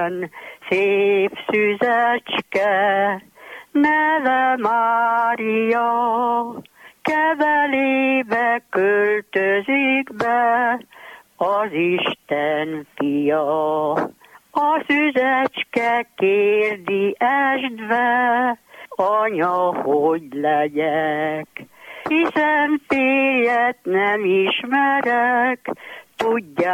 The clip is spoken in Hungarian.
Szép szüzecske, neve Mária, kevelébe költözik be az Isten fia. A szüzecske kérdi esdve, anya, hogy legyek, hiszen férjet nem ismerek, tudják.